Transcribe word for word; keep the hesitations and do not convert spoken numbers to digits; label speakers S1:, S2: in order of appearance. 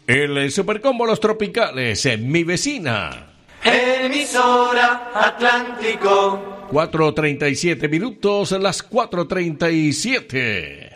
S1: El Supercombo Los Tropicales en Mi Vecina.
S2: Emisora Atlántico.
S1: cuatro treinta y siete minutos, las cuatro treinta y siete.